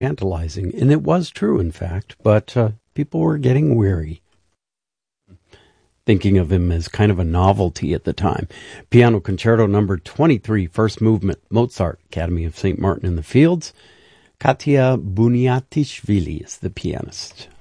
tantalizing, and it was true, in fact, but people were getting weary, thinking of him as kind of a novelty at the time. Piano Concerto number 23, first movement, Mozart, Academy of St. Martin in the Fields. Katia Buniatishvili is the pianist.